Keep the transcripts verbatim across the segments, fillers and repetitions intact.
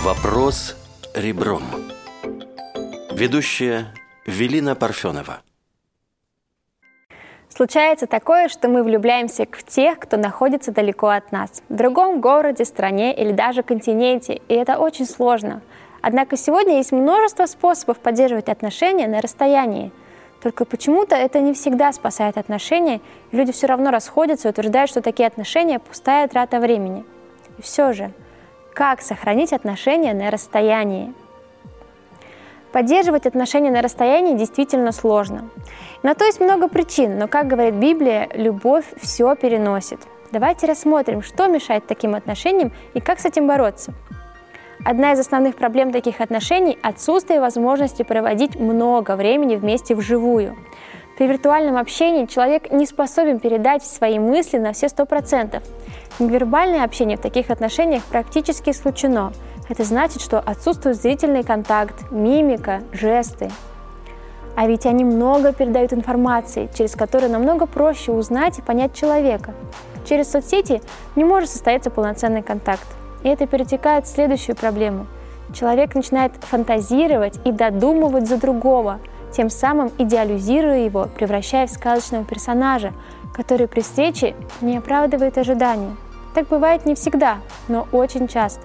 Вопрос ребром. Ведущая Велина Парфенова. Случается такое, что мы влюбляемся в тех, кто находится далеко от нас, в другом городе, стране или даже континенте, и это очень сложно. Однако сегодня есть множество способов поддерживать отношения на расстоянии. Только почему-то это не всегда спасает отношения, и люди все равно расходятся и утверждают, что такие отношения – пустая трата времени. И все же, как сохранить отношения на расстоянии? Поддерживать отношения на расстоянии действительно сложно. На то есть много причин, но, как говорит Библия, любовь все переносит. Давайте рассмотрим, что мешает таким отношениям и как с этим бороться. Одна из основных проблем таких отношений – отсутствие возможности проводить много времени вместе вживую. При виртуальном общении человек не способен передать свои мысли на все сто процентов. Невербальное общение в таких отношениях практически исключено. Это значит, что отсутствует зрительный контакт, мимика, жесты. А ведь они много передают информации, через которую намного проще узнать и понять человека. Через соцсети не может состояться полноценный контакт. И это перетекает в следующую проблему. Человек начинает фантазировать и додумывать за другого, тем самым идеализируя его, превращая в сказочного персонажа, который при встрече не оправдывает ожидания. Так бывает не всегда, но очень часто.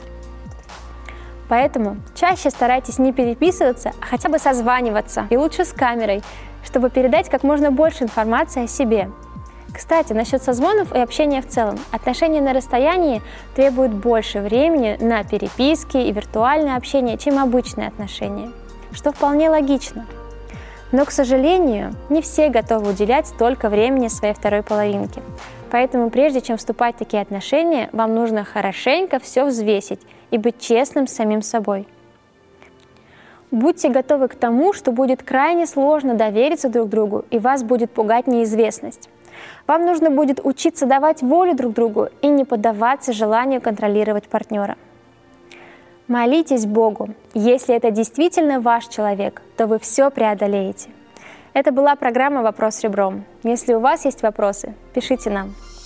Поэтому чаще старайтесь не переписываться, а хотя бы созваниваться, и лучше с камерой, чтобы передать как можно больше информации о себе. Кстати, насчет созвонов и общения в целом. Отношения на расстоянии требуют больше времени на переписки и виртуальное общение, чем обычные отношения, что вполне логично. Но, к сожалению, не все готовы уделять столько времени своей второй половинке. Поэтому прежде чем вступать в такие отношения, вам нужно хорошенько все взвесить и быть честным с самим собой. Будьте готовы к тому, что будет крайне сложно довериться друг другу, и вас будет пугать неизвестность. Вам нужно будет учиться давать волю друг другу и не поддаваться желанию контролировать партнера. Молитесь Богу. Если это действительно ваш человек, то вы все преодолеете. Это была программа «Вопрос ребром». Если у вас есть вопросы, пишите нам.